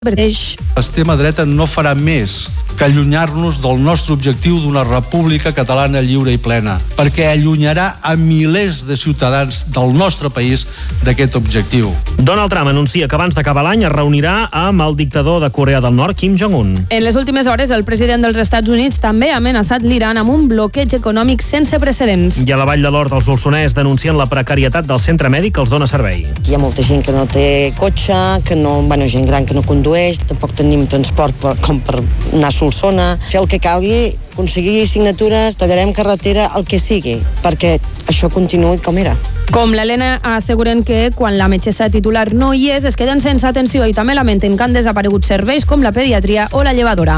L'extrema dreta no farà més que allunyar-nos del nostre objectiu d'una república catalana lliure i plena, perquè allunyarà a milers de ciutadans del nostre país d'aquest objectiu. Donald Trump anuncia que abans d'acabar l'any es reunirà amb el dictador de Corea del Nord, Kim Jong-un. En les últimes hores, el president dels Estats Units també ha amenaçat l'Iran amb un bloqueig econòmic sense precedents. I a la Vall de l'Hort, els solsonès denuncien la precarietat del centre mèdic que els dona servei. Hi ha molta gent que no té cotxe, gent gran que no condueix, tampoc tenim transport com per anar a Solsona. Fer el que calgui, aconseguir signatures, tallarem carretera, el que sigui, perquè això continuï com era. Com l'Helena asseguren que quan la metgessa titular no hi és, es queden sense atenció i també lamenten que han desaparegut serveis com la pediatria o la llevadora.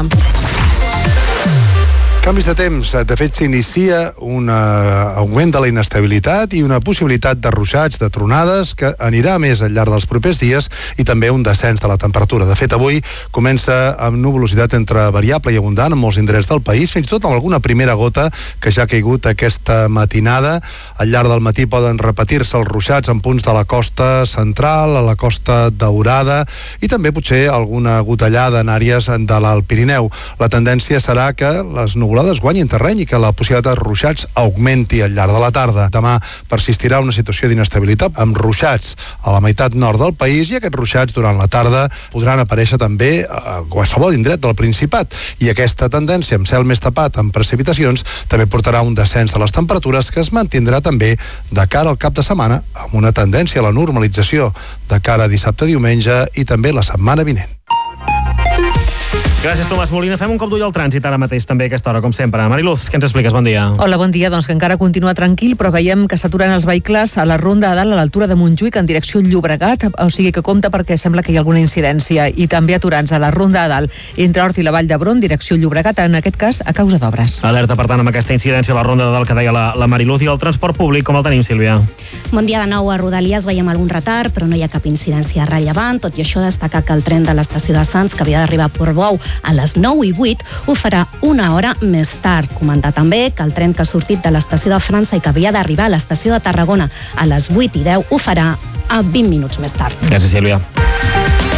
Canvis de temps. De fet, s'inicia un augment de la inestabilitat i una possibilitat de ruixats, de tronades, que anirà més al llarg dels propers dies i també un descens de la temperatura. De fet, avui comença amb nuvolositat entre variable i abundant en molts indrets del país, fins i tot amb alguna primera gota que ja ha caigut aquesta matinada. Al llarg del matí poden repetir-se els ruixats en punts de la costa central, a la costa daurada i també potser alguna gotellada en àrees de l'Alt Pirineu. La tendència serà que les nuvolades guanyin terreny i que la possibilitat de ruixats augmenti al llarg de la tarda. Demà persistirà una situació d'inestabilitat amb ruixats a la meitat nord del país i aquests ruixats durant la tarda podran aparèixer també a qualsevol indret del Principat. I aquesta tendència amb cel més tapat amb precipitacions també portarà un descens de les temperatures que es mantindrà també de cara al cap de setmana amb una tendència a la normalització de cara a dissabte-diumenge i també la setmana vinent. Gràcies, Tomàs Molina. Fem un cop d'ull al trànsit ara mateix també a aquesta hora, com sempre. Mariluz, què ens expliques? Bon dia. Hola, bon dia. Doncs que encara continua tranquil, però veiem que s'aturen els vehicles a la ronda de dalt a l'altura de Montjuïc en direcció Llobregat, o sigui que compta perquè sembla que hi ha alguna incidència, i també aturants a la ronda de dalt entre Hort i la Vall d'Hebron, direcció Llobregat, en aquest cas a causa d'obres. Alerta, per tant, amb aquesta incidència a la ronda de dalt que deia la Mariluz. I el transport públic, com el tenim, Sílvia? Bon dia de nou. A Rodalies veiem algun retard, però no hi ha cap incidència rellevant. Tot i això, destacar que el tren de l'estació de Sants, que havia d'arribar a Portbou a les 9:08, ho farà una hora més tard. Comentar també que el tren que ha sortit de l'estació de França i que havia d'arribar a l'estació de Tarragona a les 8:10 ho farà a 20 minuts més tard. Gràcies, Sílvia.